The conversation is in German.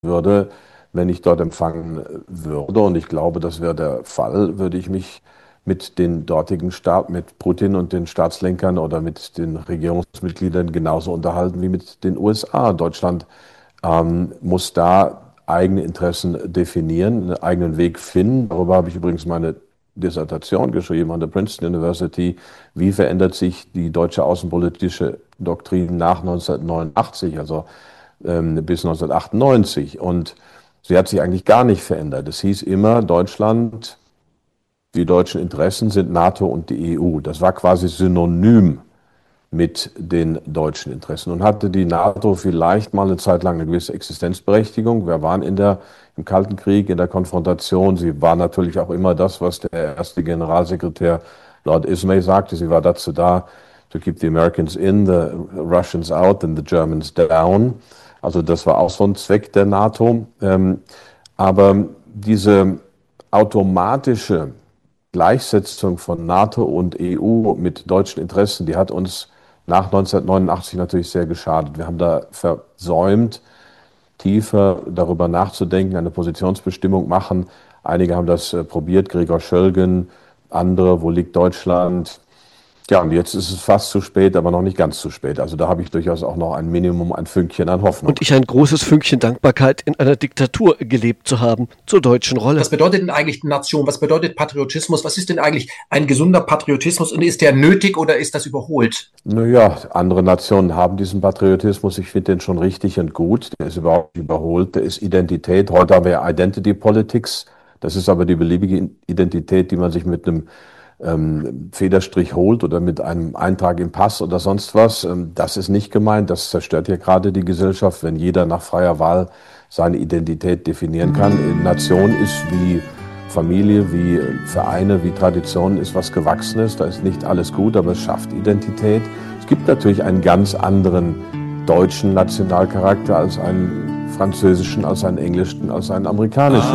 würde, wenn ich dort empfangen würde. Und ich glaube, das wäre der Fall, würde ich mich mit den dortigen mit Putin und den Staatslenkern oder mit den Regierungsmitgliedern genauso unterhalten wie mit den USA. Deutschland muss da eigene Interessen definieren, einen eigenen Weg finden. Darüber habe ich übrigens meine Dissertation geschrieben an der Princeton University. Wie verändert sich die deutsche außenpolitische Doktrin nach 1989, also bis 1998? Und sie hat sich eigentlich gar nicht verändert. Es hieß immer, Deutschland, die deutschen Interessen sind NATO und die EU. Das war quasi synonym mit den deutschen Interessen. Und hatte die NATO vielleicht mal eine Zeit lang eine gewisse Existenzberechtigung. Wir waren im Kalten Krieg, in der Konfrontation. Sie war natürlich auch immer das, was der erste Generalsekretär Lord Ismay sagte. Sie war dazu da, to keep the Americans in, the Russians out and the Germans down. Also das war auch so ein Zweck der NATO. Aber diese automatische Gleichsetzung von NATO und EU mit deutschen Interessen, die hat uns nach 1989 natürlich sehr geschadet. Wir haben da versäumt, tiefer darüber nachzudenken, eine Positionsbestimmung machen. Einige haben das probiert, Gregor Schölgen, andere, wo liegt Deutschland? Ja, und jetzt ist es fast zu spät, aber noch nicht ganz zu spät. Also da habe ich durchaus auch noch ein Minimum, ein Fünkchen an Hoffnung. Und ein großes Fünkchen Dankbarkeit, in einer Diktatur gelebt zu haben, zur deutschen Rolle. Was bedeutet denn eigentlich Nation? Was bedeutet Patriotismus? Was ist denn eigentlich ein gesunder Patriotismus? Und ist der nötig oder ist das überholt? Naja, andere Nationen haben diesen Patriotismus. Ich finde den schon richtig und gut. Der ist überhaupt nicht überholt. Der ist Identität. Heute haben wir ja Identity Politics. Das ist aber die beliebige Identität, die man sich mit einem Federstrich holt oder mit einem Eintrag im Pass oder sonst was. Das ist nicht gemeint. Das zerstört ja gerade die Gesellschaft, wenn jeder nach freier Wahl seine Identität definieren kann. Nation ist wie Familie, wie Vereine, wie Tradition ist was Gewachsenes. Da ist nicht alles gut, aber es schafft Identität. Es gibt natürlich einen ganz anderen deutschen Nationalcharakter als einen französischen, als einen englischen, als einen amerikanischen.